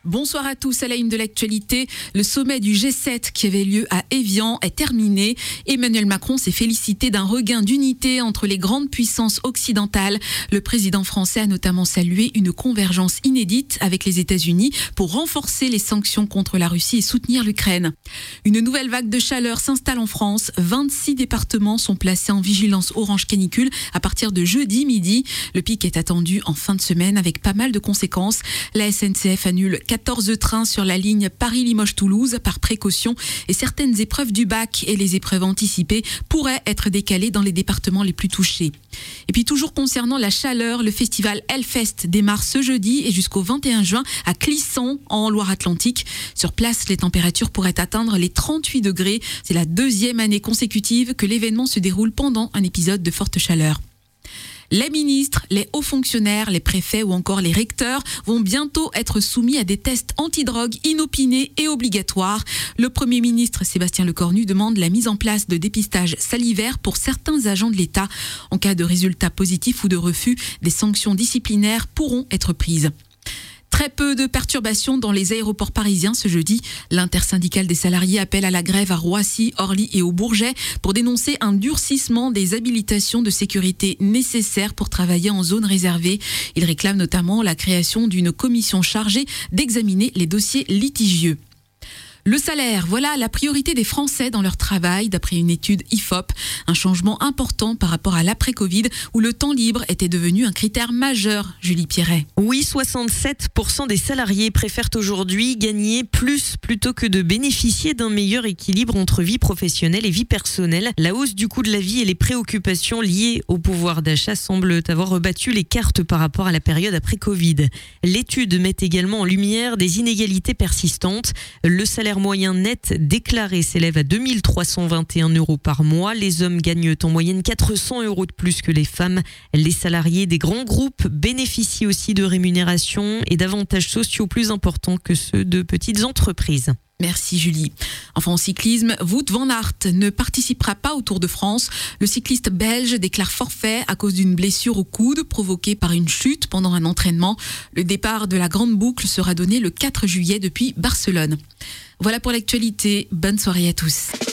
Bonsoir à tous. À la une de l'actualité, le sommet du G7 qui avait lieu à Évian est terminé. Emmanuel Macron s'est félicité d'un regain d'unité entre les grandes puissances occidentales. Le président français a notamment salué une convergence inédite avec les États-Unis pour renforcer les sanctions contre la Russie et soutenir l'Ukraine. Une nouvelle vague de chaleur s'installe en France. 26 départements sont placés en vigilance orange canicule à partir de jeudi midi. Le pic est attendu en fin de semaine avec pas mal de conséquences. La SNCF annule 14 trains sur la ligne Paris-Limoges-Toulouse par précaution et certaines épreuves du bac et les épreuves anticipées pourraient être décalées dans les départements les plus touchés. Et puis toujours concernant la chaleur, le festival Hellfest démarre ce jeudi et jusqu'au 21 juin à Clisson en Loire-Atlantique. Sur place, les températures pourraient atteindre les 38 degrés. C'est la deuxième année consécutive que l'événement se déroule pendant un épisode de forte chaleur. Les ministres, les hauts fonctionnaires, les préfets ou encore les recteurs vont bientôt être soumis à des tests antidrogue inopinés et obligatoires. Le Premier ministre Sébastien Lecornu demande la mise en place de dépistage salivaire pour certains agents de l'État. En cas de résultat positif ou de refus, des sanctions disciplinaires pourront être prises. Très peu de perturbations dans les aéroports parisiens ce jeudi. L'intersyndicale des salariés appelle à la grève à Roissy, Orly et au Bourget pour dénoncer un durcissement des habilitations de sécurité nécessaires pour travailler en zone réservée. Ils réclament notamment la création d'une commission chargée d'examiner les dossiers litigieux. Le salaire, voilà la priorité des Français dans leur travail, d'après une étude IFOP. Un changement important par rapport à l'après-Covid, où le temps libre était devenu un critère majeur, Julie Pierret. Oui, 67% des salariés préfèrent aujourd'hui gagner plus plutôt que de bénéficier d'un meilleur équilibre entre vie professionnelle et vie personnelle. La hausse du coût de la vie et les préoccupations liées au pouvoir d'achat semblent avoir rebattu les cartes par rapport à la période après-Covid. L'étude met également en lumière des inégalités persistantes. Le salaire moyen net déclaré s'élève à 2 321 € par mois. Les hommes gagnent en moyenne 400 € de plus que les femmes. Les salariés des grands groupes bénéficient aussi de rémunérations et d'avantages sociaux plus importants que ceux de petites entreprises. Merci Julie. Enfin en cyclisme, Wout van Aert ne participera pas au Tour de France. Le cycliste belge déclare forfait à cause d'une blessure au coude provoquée par une chute pendant un entraînement. Le départ de la grande boucle sera donné le 4 juillet depuis Barcelone. Voilà pour l'actualité. Bonne soirée à tous.